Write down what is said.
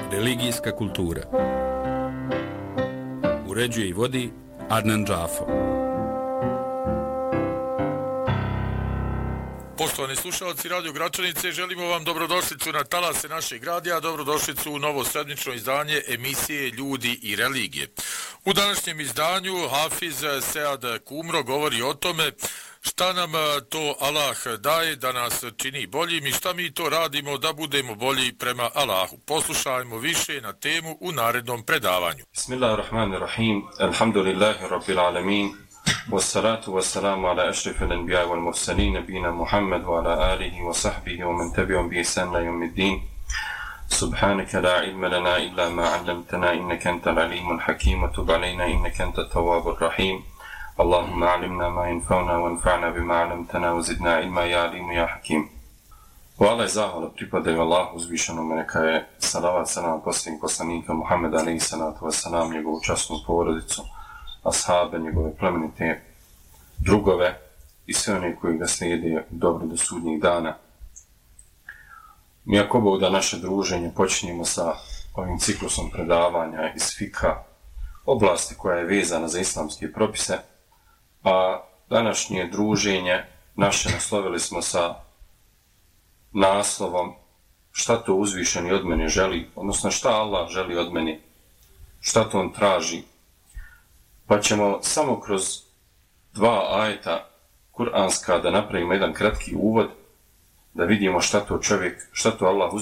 Religijska kultura. Uređuje i vodi Adnan Džafo. Poštovani slušalci Radio Gračanice, želimo vam dobrodošlicu na talase našeg radija, dobrodošlicu u novo sedmično izdanje emisije Ljudi i religije. U današnjem izdanju Hafiz Sead Kumro govori o tome šta nam to Allah daje da nas čini boljim i šta mi to radimo da budemo bolji prema Allahu. Poslušajmo više na temu u narednom predavanju. Bismillahirrahmanirrahim. Alhamdulillahi rabbil alamin. Wassalatu wassalamu ala ashrafil anbiya wal mursalin nabiyina Muhammad wa ala alihi wa sahbihi wa man tabi'ahum bi ihsan ila yawmiddin. Subhanaka la ilma lana illa ma 'allamtana innaka antal alimul hakim wa tub alayna innaka antat tawwabur rahim. Allahumma 'allimna ma yanfa'una wanfa'na bima 'allamtana wa zidna ilma ya alim ya hakim. Hvala i zahvala pripadaju Allahu uzvišenome, neka je salavat salam posljednjeg poslanika Muhammeda alejhi salatu vesselam, njegovu časnu porodicu, ashabe, njegove plemenite drugove i sve one koji ga slijede dobro do sudnjih dana. Mi ako Bog da naše druženje počinjemo sa ovim ciklusom predavanja iz fika, oblasti koja je vezana za islamske propise, a današnje druženje naše naslovili smo sa naslovom šta to uzvišeni od mene želi, odnosno šta Allah želi od mene, šta to on traži. Pa ćemo samo kroz dva ajeta kuranska da napravimo jedan kratki uvod, da vidimo šta to Allah